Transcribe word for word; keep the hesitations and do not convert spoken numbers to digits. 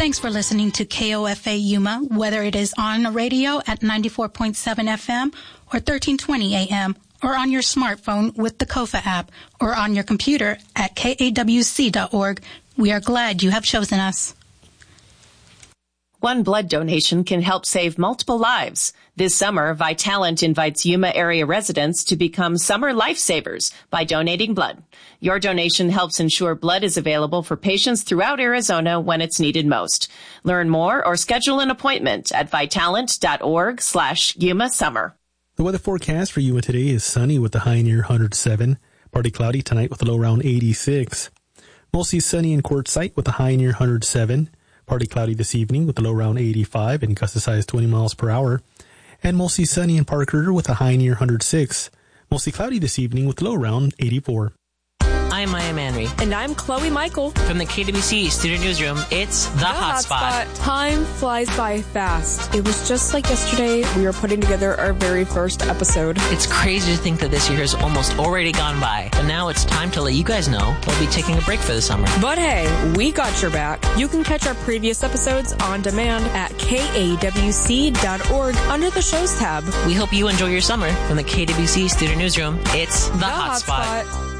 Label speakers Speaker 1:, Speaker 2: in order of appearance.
Speaker 1: Thanks for listening to K O F A Yuma, whether it is on the radio at ninety-four point seven F M or thirteen twenty A M, or on your smartphone with the Kofa app, or on your computer at K A W C dot org. We are glad you have chosen us.
Speaker 2: One blood donation can help save multiple lives. This summer, Vitalant invites Yuma area residents to become summer lifesavers by donating blood. Your donation helps ensure blood is available for patients throughout Arizona when it's needed most. Learn more or schedule an appointment at vitalant dot org slash Yuma summer.
Speaker 3: The weather forecast for Yuma today is sunny with a high near one hundred seven. Partly cloudy tonight with a low around eighty-six. Mostly sunny in Quartzsite with a high near one hundred seven. Partly cloudy this evening with a low around eighty-five and gust of size twenty miles per hour. And mostly sunny in Parker with a high near one hundred six. Mostly cloudy this evening with a low around eighty-four.
Speaker 4: I'm Maya Manry.
Speaker 5: And I'm Chloe Michael.
Speaker 4: From the K W C Student Newsroom, it's The, the Hot Spot.
Speaker 5: Spot. Time flies by fast. It was just like yesterday we were putting together our very first episode.
Speaker 4: It's crazy to think that this year has almost already gone by. But now it's time to let you guys know we'll be taking a break for the summer.
Speaker 5: But hey, we got your back. You can catch our previous episodes on demand at K A W C dot org under the shows tab.
Speaker 4: We hope you enjoy your summer. From the K W C Student Newsroom, it's The, the Hot, Hot Spot. Spot.